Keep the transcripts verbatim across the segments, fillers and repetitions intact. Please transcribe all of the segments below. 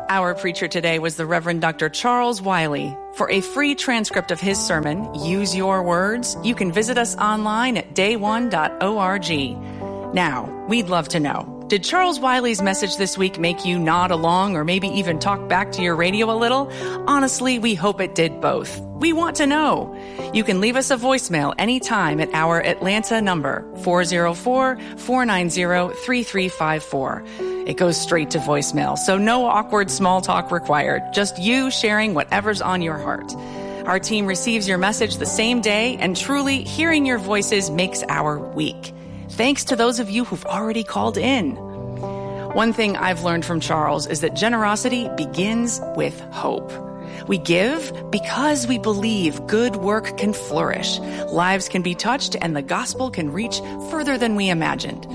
Our preacher today was the Reverend Doctor Charles Wiley. For a free transcript of his sermon, Use Your Words, you can visit us online at day one dot org. Now, we'd love to know, did Charles Wiley's message this week make you nod along or maybe even talk back to your radio a little? Honestly, we hope it did both. We want to know. You can leave us a voicemail anytime at our Atlanta number, four oh four, four nine zero, three three five four. It goes straight to voicemail, so no awkward small talk required. Just you sharing whatever's on your heart. Our team receives your message the same day, and truly, hearing your voices makes our week. Thanks to those of you who've already called in. One thing I've learned from Charles is that generosity begins with hope. We give because we believe good work can flourish, lives can be touched, and the gospel can reach further than we imagined.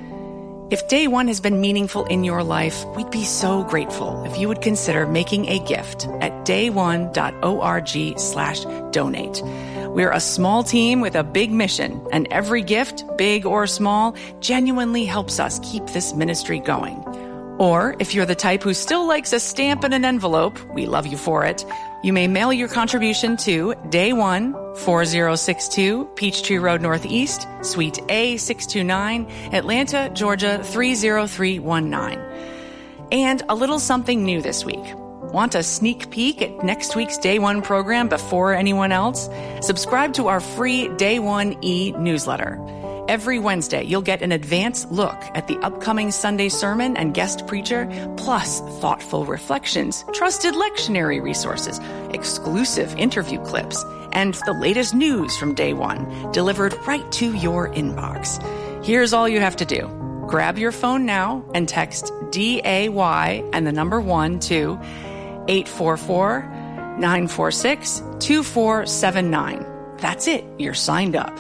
If Day One has been meaningful in your life, we'd be so grateful if you would consider making a gift at day one dot org slash donate. We're a small team with a big mission, and every gift, big or small, genuinely helps us keep this ministry going. Or if you're the type who still likes a stamp and an envelope, we love you for it. You may mail your contribution to Day One, four oh six two Peachtree Road Northeast, Suite A six two nine, Atlanta, Georgia three oh three one nine. And a little something new this week. Want a sneak peek at next week's Day One program before anyone else? Subscribe to our free Day One e-newsletter. Every Wednesday, you'll get an advance look at the upcoming Sunday sermon and guest preacher, plus thoughtful reflections, trusted lectionary resources, exclusive interview clips, and the latest news from Day One, delivered right to your inbox. Here's all you have to do. Grab your phone now and text D A Y and the number one to eight four four, nine four six, two four seven nine. That's it. You're signed up.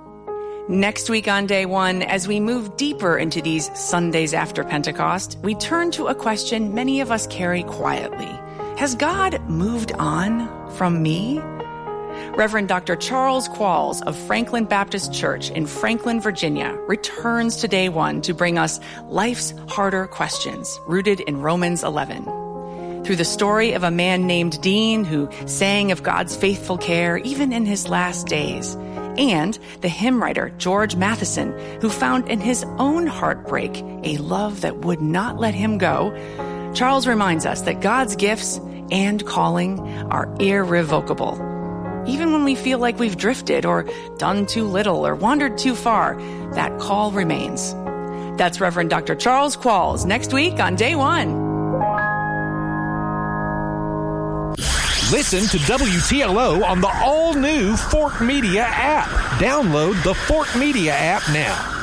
Next week on Day One, as we move deeper into these Sundays after Pentecost, we turn to a question many of us carry quietly. Has God moved on from me? Reverend Doctor Charles Qualls of Franklin Baptist Church in Franklin, Virginia, returns to Day One to bring us life's harder questions rooted in Romans eleven. Through the story of a man named Dean who sang of God's faithful care even in his last days, and the hymn writer George Matheson, who found in his own heartbreak a love that would not let him go, Charles reminds us that God's gifts and calling are irrevocable. Even when we feel like we've drifted or done too little or wandered too far, that call remains. That's Reverend Doctor Charles Qualls next week on Day One. Listen to W T L O on the all-new Fort Media app. Download the Fort Media app now.